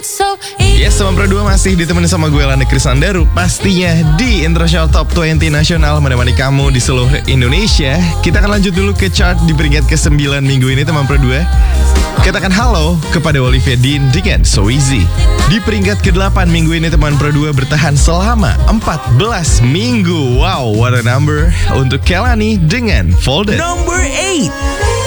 Yes, teman Pro 2 masih ditemani sama gue Lani Krisandaru. Pastinya di International Top 20 Nasional menemani kamu di seluruh Indonesia. Kita akan lanjut dulu ke chart di peringkat ke-9 minggu ini, teman Pro 2. Katakan halo kepada Olivia Dean dengan So Easy. Di peringkat ke-8 minggu ini, teman Pro 2 bertahan selama 14 minggu. Wow, what a number untuk Kelani dengan Folded. Number 8.